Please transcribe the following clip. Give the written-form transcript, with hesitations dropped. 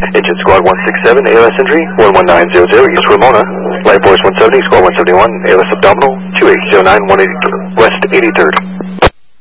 Engine Squad 167, ALS injury, 11900, East Ramona. Light Force 170, Squad 171, ALS abdominal, 2809, 180 West 83rd.